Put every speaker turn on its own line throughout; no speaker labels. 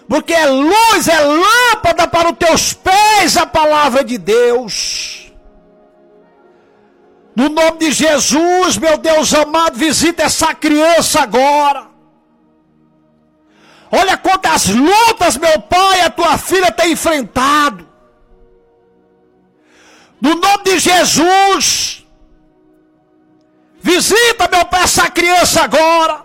Porque é luz, é lâmpada para os teus pés a palavra de Deus. No nome de Jesus, meu Deus amado, visita essa criança agora. Olha quantas lutas, meu Pai, a tua filha tem enfrentado. No nome de Jesus, visita, meu Pai, essa criança agora.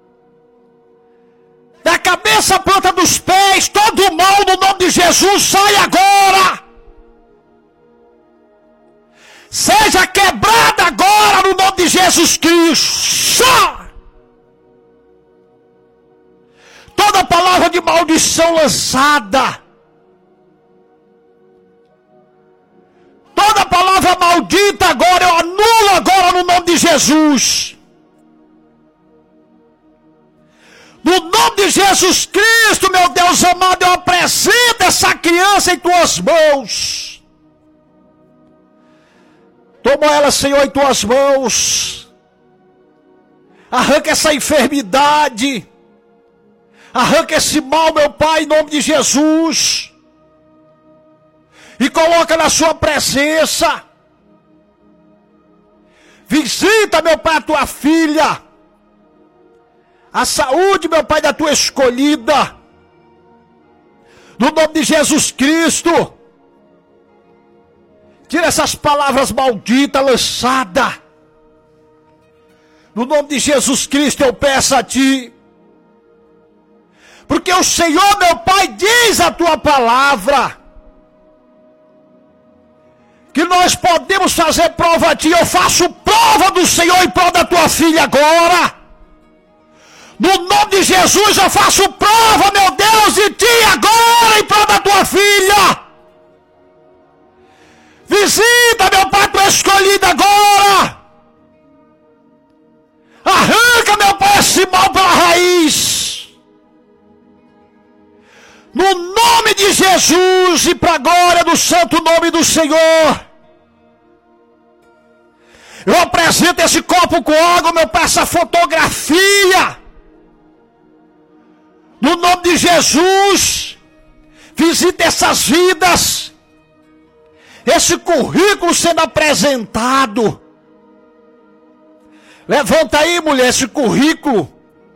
Da cabeça à planta dos pés, todo o mal no nome de Jesus, sai agora. Seja quebrada agora no nome de Jesus Cristo. Toda palavra de maldição lançada, toda palavra maldita agora, eu anulo agora no nome de Jesus. No nome de Jesus Cristo, meu Deus amado, eu apresento essa criança em tuas mãos. Toma ela, Senhor, em tuas mãos. Arranca essa enfermidade. Arranca esse mal, meu Pai, em nome de Jesus. E coloca na sua presença. Visita, meu Pai, a tua filha. A saúde, meu Pai, da tua escolhida. No nome de Jesus Cristo. Tira essas palavras malditas lançadas. No nome de Jesus Cristo eu peço a ti. Porque o Senhor, meu Pai, diz a tua palavra. Que nós podemos fazer prova a ti. Eu faço prova do Senhor em prol da tua filha agora. No nome de Jesus eu faço prova, meu Deus, de ti agora em prol da tua filha. Visita, meu Pai, tua escolhida agora. Arranca, meu Pai, esse mal pela raiz. No nome de Jesus e para a glória do santo nome do Senhor. Eu apresento esse copo com água, meu Pai, essa fotografia. No nome de Jesus, visita essas vidas, esse currículo sendo apresentado. Levanta aí, mulher, esse currículo.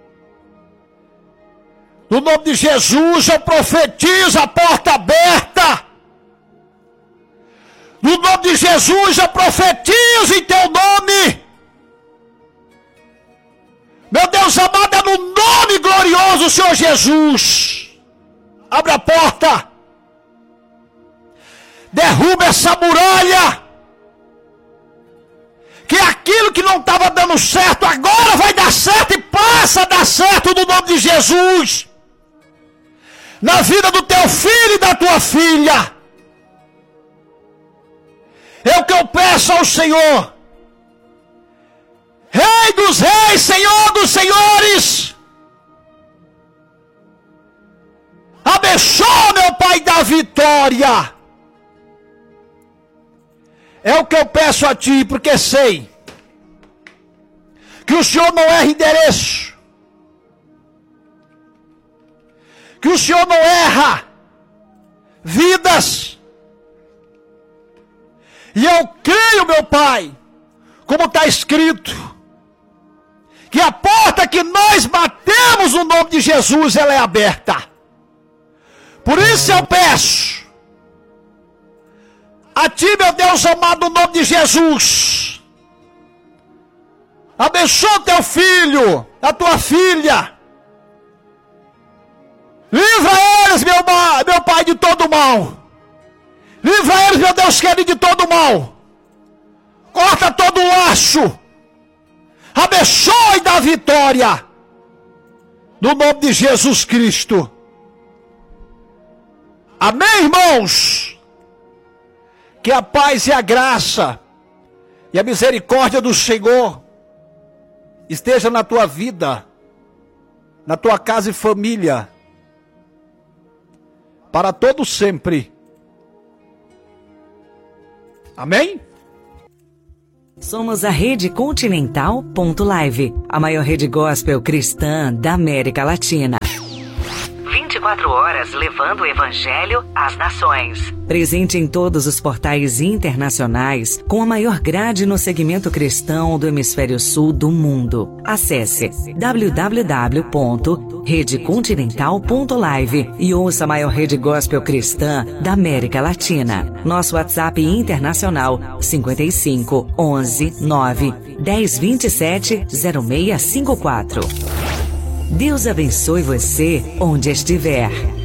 No nome de Jesus, eu profetizo a porta aberta. No nome de Jesus, eu profetizo em teu nome. Meu Deus amado, é no nome glorioso, Senhor Jesus. Abre a porta. Derruba essa muralha. Que aquilo que não estava dando certo, agora vai dar certo e passa a dar certo no nome de Jesus. Na vida do teu filho e da tua filha. É o que eu peço ao Senhor. Rei dos reis, Senhor dos senhores. Abençoa, meu Pai, da vitória. É o que eu peço a ti, porque sei que o Senhor não erra endereço. Que o Senhor não erra vidas. E eu creio, meu Pai, como está escrito, que a porta que nós batemos no nome de Jesus, ela é aberta. Por isso eu peço a ti, meu Deus amado, no nome de Jesus. Abençoa teu filho, a tua filha. Livra eles, meu Pai, de todo mal. Livra eles, meu Deus querido, de todo mal. Corta todo o laço. Abençoe e dá vitória. No nome de Jesus Cristo. Amém, irmãos? Que a paz e a graça e a misericórdia do Senhor esteja na tua vida, na tua casa e família, para todo sempre. Amém?
Somos a Rede Continental.live, a maior rede gospel cristã da América Latina. 24 24 horas levando o Evangelho às nações. Presente em todos os portais internacionais, com a maior grade no segmento cristão do hemisfério sul do mundo. Acesse www.redecontinental.live e ouça a maior rede gospel cristã da América Latina. Nosso WhatsApp internacional 55 11 9 10 27 0654. Deus abençoe você onde estiver.